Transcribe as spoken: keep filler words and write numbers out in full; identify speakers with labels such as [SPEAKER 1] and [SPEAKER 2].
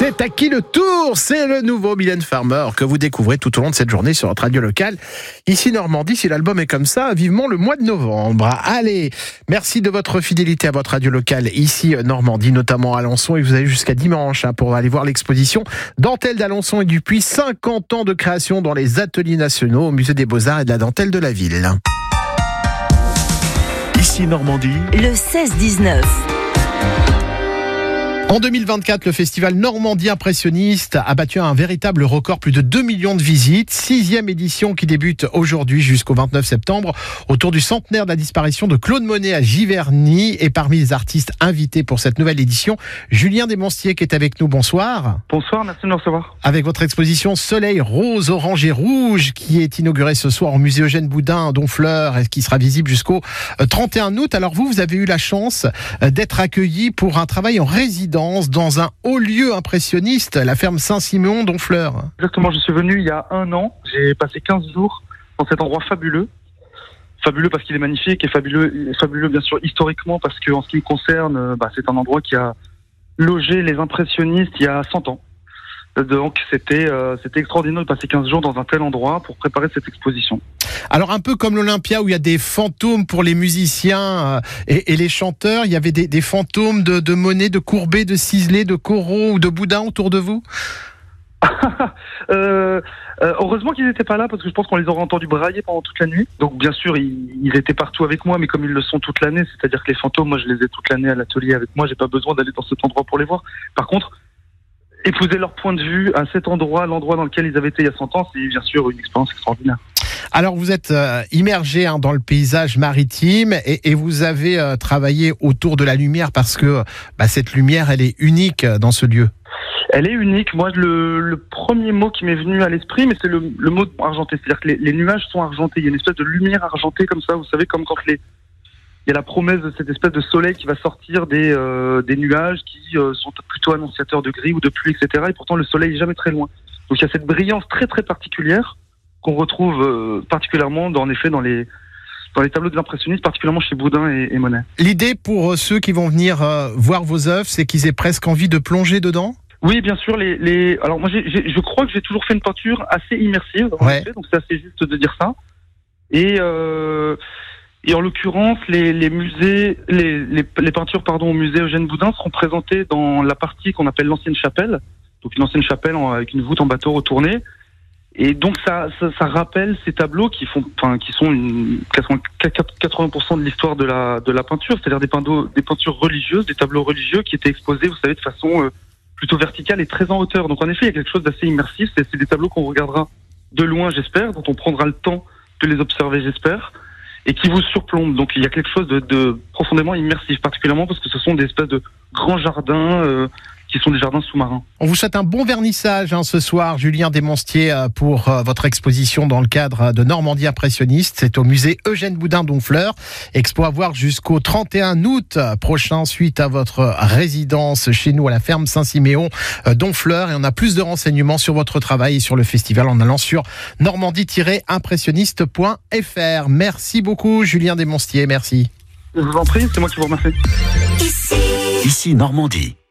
[SPEAKER 1] C'est à qui le tour? C'est le nouveau Mylène Farmer que vous découvrez tout au long de cette journée sur notre radio locale. Ici Normandie, si l'album est comme ça, vivement le mois de novembre. Allez, merci de votre fidélité à votre radio locale ici Normandie, notamment à Alençon. Et vous avez jusqu'à dimanche hein, pour aller voir l'exposition Dentelle d'Alençon et Dupuis, cinquante ans de création dans les ateliers nationaux au musée des Beaux-Arts et de la dentelle de la ville.
[SPEAKER 2] Ici Normandie,
[SPEAKER 3] le seize dix-neuf.
[SPEAKER 1] En deux mille vingt-quatre, le festival Normandie Impressionniste a battu un véritable record, plus de deux millions de visites. Sixième édition qui débute aujourd'hui jusqu'au vingt-neuf septembre autour du centenaire de la disparition de Claude Monet à Giverny. Et parmi les artistes invités pour cette nouvelle édition, Julien Desmonstiers qui est avec nous. Bonsoir.
[SPEAKER 4] Bonsoir, merci de nous recevoir.
[SPEAKER 1] Avec votre exposition Soleil rose, orange et rouge qui est inaugurée ce soir au musée Eugène Boudin à Donfleur et qui sera visible jusqu'au trente et un août. Alors vous, vous avez eu la chance d'être accueilli pour un travail en résidence dans un haut lieu impressionniste, la ferme Saint-Siméon d'Honfleur.
[SPEAKER 4] Exactement, je suis venu il y a un an, j'ai passé quinze jours dans cet endroit fabuleux. Fabuleux parce qu'il est magnifique et fabuleux, fabuleux bien sûr historiquement parce qu'en ce qui me concerne, bah, c'est un endroit qui a logé les impressionnistes il y a cent ans. Donc c'était, euh, c'était extraordinaire de passer quinze jours dans un tel endroit pour préparer cette exposition.
[SPEAKER 1] Alors un peu comme l'Olympia où il y a des fantômes pour les musiciens et, et les chanteurs, il y avait des, des fantômes de, de Monet, de Courbet, de Cizeley, de Corot ou de Boudin autour de vous.
[SPEAKER 4] euh, euh, heureusement qu'ils n'étaient pas là parce que je pense qu'on les aurait entendus brailler pendant toute la nuit. Donc bien sûr ils, ils étaient partout avec moi, mais comme ils le sont toute l'année, c'est-à-dire que les fantômes, moi je les ai toute l'année à l'atelier avec moi, j'ai pas besoin d'aller dans cet endroit pour les voir. Par contre, épouser leur point de vue à cet endroit, l'endroit dans lequel ils avaient été il y a cent ans, c'est bien sûr une expérience extraordinaire.
[SPEAKER 1] Alors vous êtes euh, immergé hein, dans le paysage maritime et, et vous avez euh, travaillé autour de la lumière parce que bah, cette lumière elle est unique dans ce lieu.
[SPEAKER 4] Elle est unique. Moi le, le premier mot qui m'est venu à l'esprit, mais c'est le, le mot argenté, c'est-à-dire que les, les nuages sont argentés, il y a une espèce de lumière argentée comme ça, vous savez, comme quand les... il y a la promesse de cette espèce de soleil qui va sortir des, euh, des nuages qui euh, sont plutôt annonciateurs de gris ou de pluie, et cetera. Et pourtant le soleil est jamais très loin. Donc il y a cette brillance très très particulière qu'on retrouve euh, particulièrement, dans, en effet, dans les, dans les tableaux des impressionnistes, particulièrement chez Boudin et, et Monet.
[SPEAKER 1] L'idée pour ceux qui vont venir euh, voir vos œuvres, c'est qu'ils aient presque envie de plonger dedans ?
[SPEAKER 4] Oui, bien sûr. Les, les... Alors moi, j'ai, j'ai, je crois que j'ai toujours fait une peinture assez immersive, en
[SPEAKER 1] ouais.
[SPEAKER 4] effet, donc c'est assez juste de dire ça. Et, euh, et en l'occurrence, les, les musées, les, les, les peintures pardon, au musée Eugène Boudin seront présentées dans la partie qu'on appelle l'ancienne chapelle, donc une ancienne chapelle en, avec une voûte en bateau retournée. Et donc ça, ça, ça rappelle ces tableaux qui font, enfin, qui sont une, quatre-vingts pour cent de l'histoire de la, de la peinture, c'est-à-dire des, peintures, des peintures religieuses, des tableaux religieux qui étaient exposés, vous savez, de façon euh, plutôt verticale et très en hauteur. Donc en effet, il y a quelque chose d'assez immersif. C'est, c'est des tableaux qu'on regardera de loin, j'espère, dont on prendra le temps de les observer, j'espère, et qui vous surplombent. Donc il y a quelque chose de, de profondément immersif, particulièrement parce que ce sont des espèces de grands jardins. Euh, qui sont des jardins sous-marins. On
[SPEAKER 1] vous souhaite un bon vernissage hein, ce soir, Julien Desmonstiers, pour euh, votre exposition dans le cadre de Normandie Impressionniste. C'est au musée Eugène Boudin d'Honfleur. Expo à voir jusqu'au trente et un août prochain, suite à votre résidence chez nous à la ferme Saint-Siméon euh, d'Honfleur. Et on a plus de renseignements sur votre travail et sur le festival en allant sur normandie tiret impressionniste point f r. Merci beaucoup, Julien Desmonstiers. Merci.
[SPEAKER 4] Je vous en prie, c'est moi qui vous remercie.
[SPEAKER 2] Ici, Ici Normandie.